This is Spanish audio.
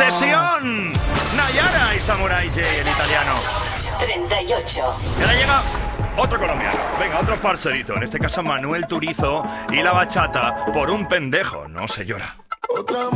Obsesión. Nayara y Samurai J en italiano. 38. Y ahora llega otro colombiano. Venga, otro parcerito. En este caso Manuel Turizo y la bachata. Por un pendejo no se llora.